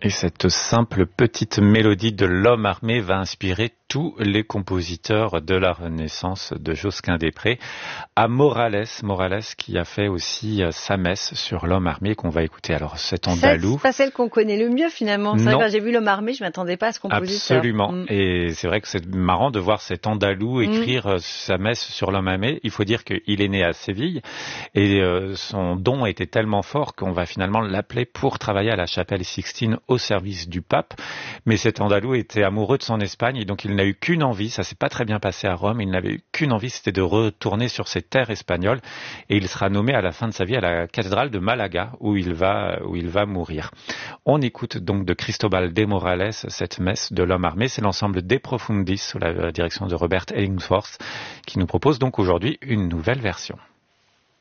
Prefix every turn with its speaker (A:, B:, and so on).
A: Et cette simple petite mélodie de l'homme armé va inspirer tous les compositeurs de la Renaissance, de Josquin-des-Prés à Morales qui a fait aussi sa messe sur l'homme armé qu'on va écouter. Alors cet andalou...
B: C'est pas celle qu'on connaît le mieux finalement. C'est vrai, quand j'ai vu l'homme armé, je m'attendais pas à ce compositeur.
A: Absolument. Et c'est vrai que c'est marrant de voir cet andalou écrire sa messe sur l'homme armé. Il faut dire qu'il est né à Séville et son don était tellement fort qu'on va finalement l'appeler pour travailler à la chapelle Sixtine au service du pape. Mais cet andalou était amoureux de son Espagne et donc il n'a eu qu'une envie, ça s'est pas très bien passé à Rome, il n'avait eu qu'une envie, c'était de retourner sur ses terres espagnoles et il sera nommé à la fin de sa vie à la cathédrale de Malaga où il va mourir. On écoute donc de Cristobal de Morales cette messe de l'homme armé, c'est l'ensemble De Profundis sous la direction de Robert Ellingworth qui nous propose donc aujourd'hui une nouvelle version.